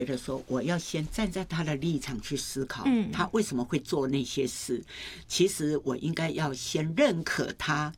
觉得说我要先站在他的立场去思考，他为什么会做那些事。其实我应该要先认可他，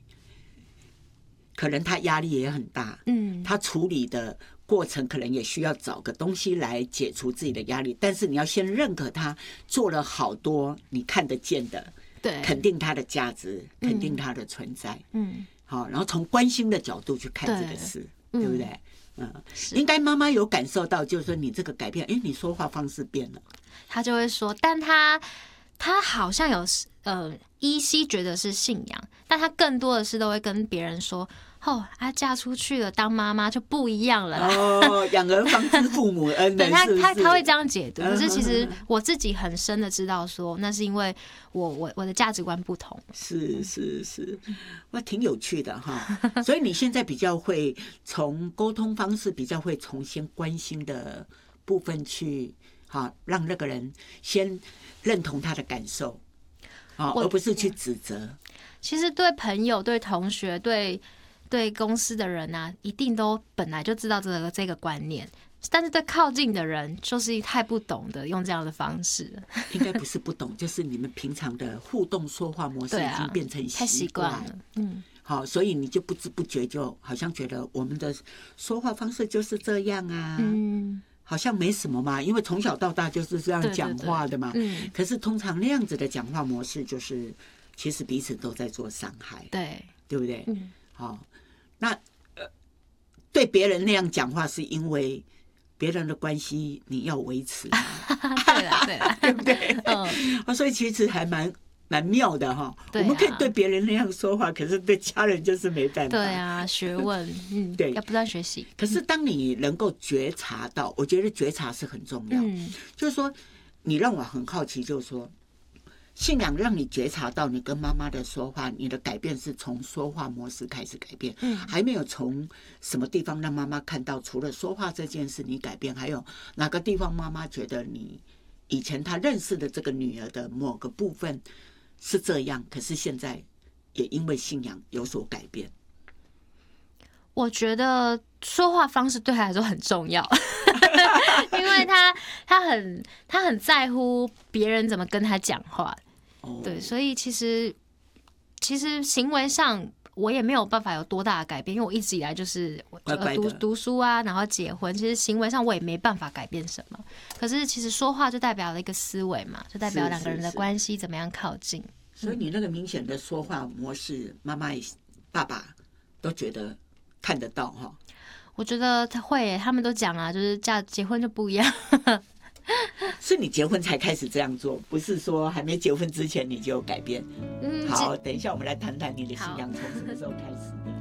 可能他压力也很大，他处理的过程可能也需要找个东西来解除自己的压力，但是你要先认可他做了好多你看得见的， 对， 肯定他的价值，肯定他的存在，好，然后从关心的角度去看这个事，对不对？应该妈妈有感受到，就是说你这个改变，你说话方式变了， 他就会说，但他好像有依稀觉得是信仰，但他更多的是都会跟别人说，嫁出去了当妈妈就不一样了啦。 养儿方知父母恩的， 对，他会这样解读。可是其实我自己很深的知道说，那是因为我的价值观不同。 是，哇，挺有趣的哈。所以你现在比较会从沟通方式比较会从先关心的部分去，让那个人先认同他的感受，而不是去指责。 其实对朋友、对同学、对公司的人啊，一定都本来就知道这个观念，但是对靠近的人就是太不懂得用这样的方式。 应该不是不懂，就是你们平常的互动说话模式已经变成太习惯了。 好，所以你就不知不觉就好像觉得我们的说话方式就是这样啊，好像没什么嘛，因为从小到大就是这样讲话的嘛。可是通常那样子的讲话模式，就是其实彼此都在做伤害，对不对？好，那对别人那样讲话，是因为别人的关系你要维持， 对啦， 对不对？所以其实还蛮妙的哈。我们可以对别人那样说话，可是对家人就是没办法。 对啊，学问，对，要不断学习。 可是当你能够觉察到，我觉得觉察是很重要。就是说，你让我很好奇，就是说，信仰让你觉察到你跟妈妈的说话，你的改变是从说话模式开始改变，还没有从什么地方让妈妈看到，除了说话这件事你改变，还有哪个地方妈妈觉得你以前她认识的这个女儿的某个部分是这样，可是现在也因为信仰有所改变。 我觉得说话方式对他来说很重要，因为他很在乎别人怎么跟他讲话，对，所以其实行为上我也没有办法有多大的改变，因为我一直以来就是读书啊，然后结婚，其实行为上我也没办法改变什么。可是其实说话就代表了一个思维嘛，就代表两个人的关系怎么样靠近。 所以你那个明显的说话模式，妈妈、爸爸都觉得看得到哈。 我觉得他会耶，他们都讲啊，就是结婚就不一样。 是你结婚才开始这样做，不是说还没结婚之前你就改变。好，等一下我们来谈谈你的信仰从什么时候开始的。